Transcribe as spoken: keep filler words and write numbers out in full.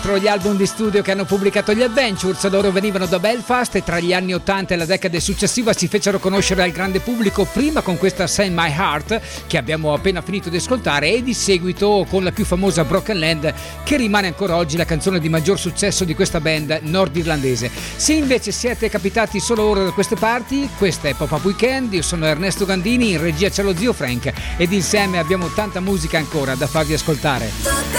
Gli album di studio che hanno pubblicato gli Adventures, loro venivano da Belfast e tra gli anni ottanta e la decade successiva si fecero conoscere al grande pubblico, prima con questa Send My Heart che abbiamo appena finito di ascoltare e di seguito con la più famosa Broken Land, che rimane ancora oggi la canzone di maggior successo di questa band nordirlandese. Se invece siete capitati solo ora da queste parti, questa è Pop Up Weekend, io sono Ernesto Gandini, in regia c'è lo zio Frank ed insieme abbiamo tanta musica ancora da farvi ascoltare.